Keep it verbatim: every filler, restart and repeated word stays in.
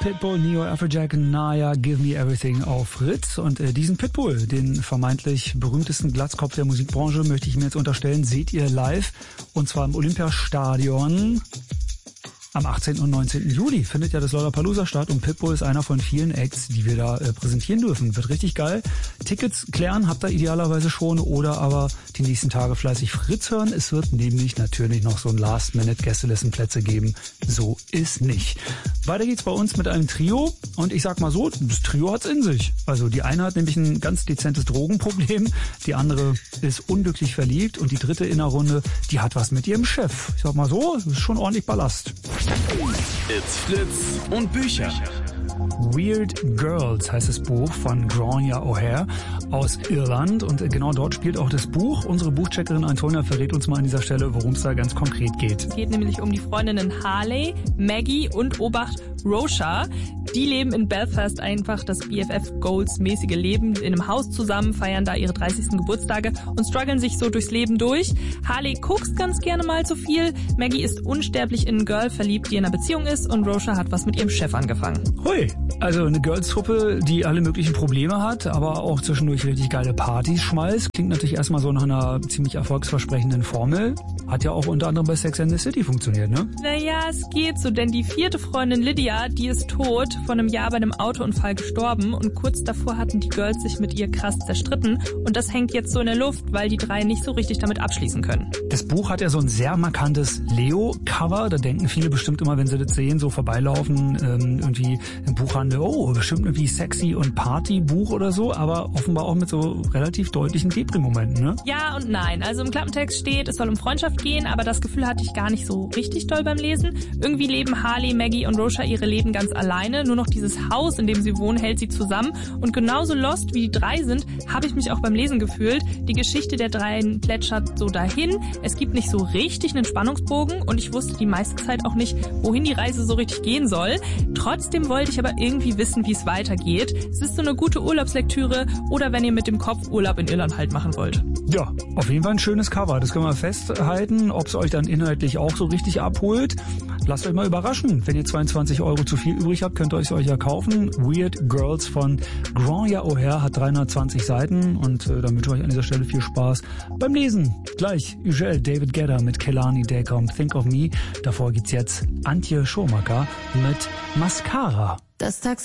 Pitbull, Neo, Afrojack, Naya, Give Me Everything auf Fritz. Und äh, diesen Pitbull, den vermeintlich berühmtesten Glatzkopf der Musikbranche, möchte ich mir jetzt unterstellen, seht ihr live. Und zwar im Olympiastadion. Am achtzehnten und neunzehnten Juli findet ja das Lollapalooza statt und Pitbull ist einer von vielen Acts, die wir da äh, präsentieren dürfen. Wird richtig geil. Tickets klären habt ihr idealerweise schon oder aber die nächsten Tage fleißig Fritz hören. Es wird nämlich natürlich noch so ein Last-Minute-Gästelisten-Plätze geben. So ist nicht. Weiter geht's bei uns mit einem Trio und ich sag mal so, das Trio hat's in sich. Also die eine hat nämlich ein ganz dezentes Drogenproblem, die andere ist unglücklich verliebt und die dritte in der Runde, die hat was mit ihrem Chef. Ich sag mal so, das ist schon ordentlich Ballast. It's Fritz und Bücher. Weird Girls heißt das Buch von Grania O'Hare aus Irland und genau dort spielt auch das Buch. Unsere Buchcheckerin Antonia verrät uns mal an dieser Stelle, worum es da ganz konkret geht. Es geht nämlich um die Freundinnen Harley, Maggie und Obacht Rosha. Die leben in Belfast einfach das B F F-Goals-mäßige Leben in einem Haus zusammen, feiern da ihre dreißigsten Geburtstage und strugglen sich so durchs Leben durch. Harley guckt ganz gerne mal zu viel, Maggie ist unsterblich in ein Girl verliebt, die in einer Beziehung ist und Rosha hat was mit ihrem Chef angefangen. Hui, also eine Girls-Truppe, die alle möglichen Probleme hat, aber auch zwischendurch richtig geile Partys schmeißt. Klingt natürlich erstmal so nach einer ziemlich erfolgsversprechenden Formel. Hat ja auch unter anderem bei Sex and the City funktioniert, ne? Naja, es geht so, denn die vierte Freundin Lydia, die ist tot, vor einem Jahr bei einem Autounfall gestorben und kurz davor hatten die Girls sich mit ihr krass zerstritten und das hängt jetzt so in der Luft, weil die drei nicht so richtig damit abschließen können. Das Buch hat ja so ein sehr markantes Leo-Cover, da denken viele bestimmt immer, wenn sie das sehen, so vorbeilaufen, ähm, irgendwie im Buchhandel, oh, bestimmt irgendwie sexy und Party-Buch oder so, aber offenbar auch mit so relativ deutlichen Depri-Momenten, ne? Ja und nein, also im Klappentext steht, es soll um Freundschaft gehen, aber das Gefühl hatte ich gar nicht so richtig doll beim Lesen. Irgendwie leben Harley, Maggie und Rosha ihre Leben ganz alleine, nur noch dieses Haus, in dem sie wohnen, hält sie zusammen und genauso lost wie die drei sind, habe ich mich auch beim Lesen gefühlt. Die Geschichte der dreien plätschert so dahin, es gibt nicht so richtig einen Spannungsbogen und ich wusste die meiste Zeit auch nicht, wohin die Reise so richtig gehen soll. Trotzdem wollte ich aber irgendwie wissen, wie es weitergeht. Es ist so eine gute Urlaubslektüre oder wenn ihr mit dem Kopf Urlaub in Irland halt machen wollt. Ja, auf jeden Fall ein schönes Cover. Das können wir festhalten. Ob es euch dann inhaltlich auch so richtig abholt, lasst euch mal überraschen. Wenn ihr zweiundzwanzig Euro zu viel übrig habt, könnt ihr es euch ja kaufen. Weird Girls von Grania O'Hare hat dreihundertzwanzig Seiten und äh, dann wünsche ich euch an dieser Stelle viel Spaß beim Lesen. Gleich Ugel, David Guetta mit Kelani Dacom, Think of Me. Davor gibt's jetzt Antje Schomaker mit Mascara. Das Taxi